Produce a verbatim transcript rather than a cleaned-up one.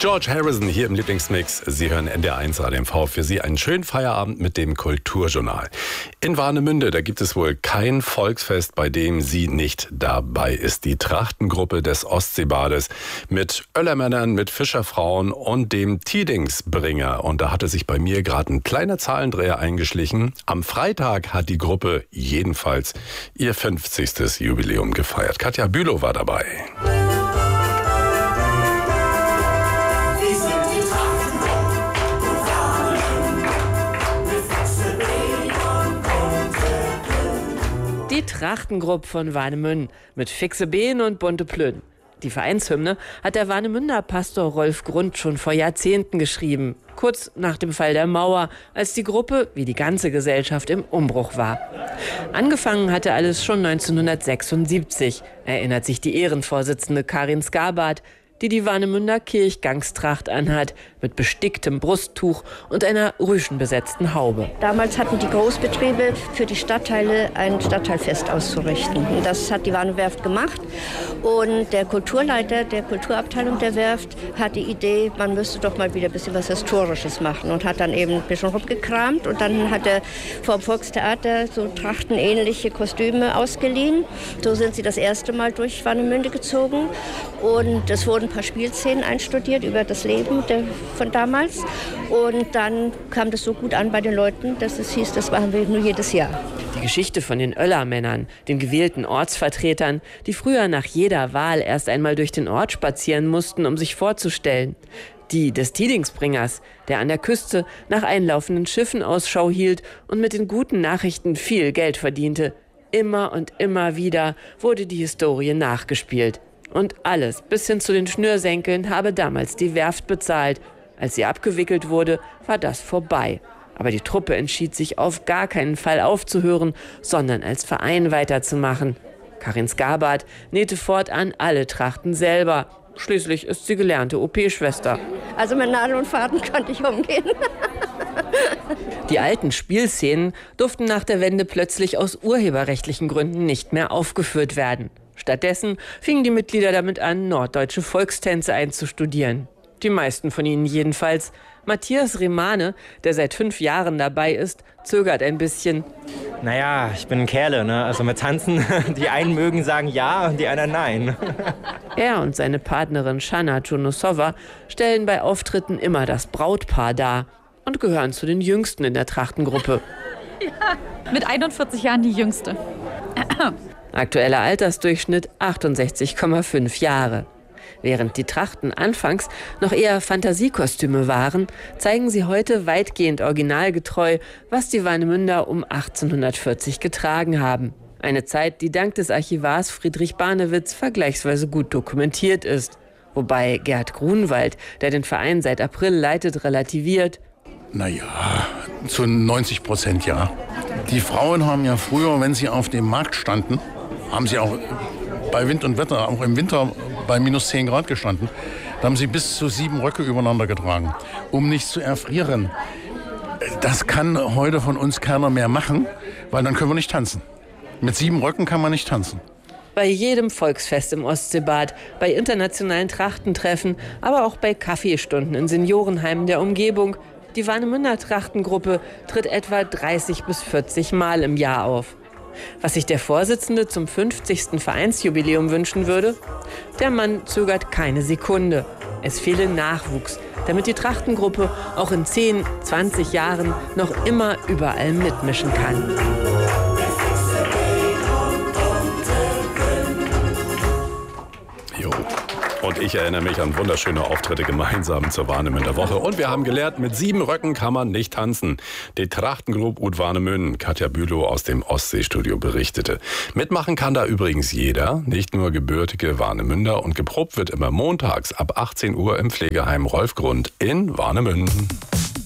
George Harrison hier im Lieblingsmix. Sie hören N D R eins Radio M V. Für Sie einen schönen Feierabend mit dem Kulturjournal. In Warnemünde, da gibt es wohl kein Volksfest, bei dem sie nicht dabei ist. Die Trachtengruppe des Ostseebades mit Oellermännern, mit Fischerfrauen und dem Tidingsbringer. Und da hatte sich bei mir gerade ein kleiner Zahlendreher eingeschlichen. Am Freitag hat die Gruppe jedenfalls ihr fünfzigstes Jubiläum gefeiert. Katja Bülow war dabei. Die Trachtengruppe von Warnemünde mit fixe Beene und bunte Plön. Die Vereinshymne hat der Warnemünder Pastor Rolf Grund schon vor Jahrzehnten geschrieben. Kurz nach dem Fall der Mauer, als die Gruppe, wie die ganze Gesellschaft, im Umbruch war. Angefangen hatte alles schon neunzehnhundertsechsundsiebzig, erinnert sich die Ehrenvorsitzende Karin Skabart, die die Warnemünder Kirchgangstracht anhat, mit besticktem Brusttuch und einer rüschenbesetzten Haube. Damals hatten die Großbetriebe für die Stadtteile ein Stadtteilfest auszurichten. Und das hat die Warnemwerft gemacht. Und der Kulturleiter der Kulturabteilung der Werft hat die Idee, man müsste doch mal wieder ein bisschen was Historisches machen. Und hat dann eben ein bisschen rumgekramt. Und dann hat er vom Volkstheater so trachtenähnliche Kostüme ausgeliehen. So sind sie das erste Mal durch Warnemünde gezogen. Und es wurden ein paar Spielszenen einstudiert über das Leben der, von damals. Und dann kam das so gut an bei den Leuten, dass es hieß, das machen wir nur jedes Jahr. Die Geschichte von den Oellermännern, den gewählten Ortsvertretern, die früher nach jeder Wahl erst einmal durch den Ort spazieren mussten, um sich vorzustellen. Die des Tidingsbringers, der an der Küste nach einlaufenden Schiffen Ausschau hielt und mit den guten Nachrichten viel Geld verdiente. Immer und immer wieder wurde die Historie nachgespielt. Und alles, bis hin zu den Schnürsenkeln, habe damals die Werft bezahlt. Als sie abgewickelt wurde, war das vorbei. Aber die Truppe entschied sich auf gar keinen Fall aufzuhören, sondern als Verein weiterzumachen. Karin Skabart nähte fortan alle Trachten selber. Schließlich ist sie gelernte O P-Schwester. Also mit Nadel und Faden konnte ich umgehen. Die alten Spielszenen durften nach der Wende plötzlich aus urheberrechtlichen Gründen nicht mehr aufgeführt werden. Stattdessen fingen die Mitglieder damit an, norddeutsche Volkstänze einzustudieren. Die meisten von ihnen jedenfalls. Matthias Remane, der seit fünf Jahren dabei ist, zögert ein bisschen. Naja, ich bin ein Kerle, ne? Also mit Tanzen, die einen mögen sagen ja und die anderen nein. Er und seine Partnerin Shanna Junosova stellen bei Auftritten immer das Brautpaar dar und gehören zu den Jüngsten in der Trachtengruppe. Ja, mit einundvierzig Jahren die Jüngste. Aktueller Altersdurchschnitt achtundsechzig Komma fünf Jahre. Während die Trachten anfangs noch eher Fantasiekostüme waren, zeigen sie heute weitgehend originalgetreu, was die Warnemünder um achtzehnhundertvierzig getragen haben. Eine Zeit, die dank des Archivars Friedrich Barnewitz vergleichsweise gut dokumentiert ist. Wobei Gerd Grunwald, der den Verein seit April leitet, relativiert. Naja, zu neunzig Prozent ja. Die Frauen haben ja früher, wenn sie auf dem Markt standen, haben sie auch bei Wind und Wetter, auch im Winter bei minus zehn Grad gestanden. Da haben sie bis zu sieben Röcke übereinander getragen, um nicht zu erfrieren. Das kann heute von uns keiner mehr machen, weil dann können wir nicht tanzen. Mit sieben Röcken kann man nicht tanzen. Bei jedem Volksfest im Ostseebad, bei internationalen Trachtentreffen, aber auch bei Kaffeestunden in Seniorenheimen der Umgebung. Die Warnemünder Trachtengruppe tritt etwa dreißig bis vierzig Mal im Jahr auf. Was sich der Vorsitzende zum fünfzigsten Vereinsjubiläum wünschen würde? Der Mann zögert keine Sekunde. Es fehle Nachwuchs, damit die Trachtengruppe auch in zehn, zwanzig Jahren noch immer überall mitmischen kann. Jo. Und ich erinnere mich an wunderschöne Auftritte gemeinsam zur Warnemünder Woche. Und wir haben gelernt, mit sieben Röcken kann man nicht tanzen. Die Trachtengruppe ut Warnemünde, Katja Bülow aus dem Ostseestudio berichtete. Mitmachen kann da übrigens jeder, nicht nur gebürtige Warnemünder. Und geprobt wird immer montags ab achtzehn Uhr im Pflegeheim Rolf Grund in Warnemünde.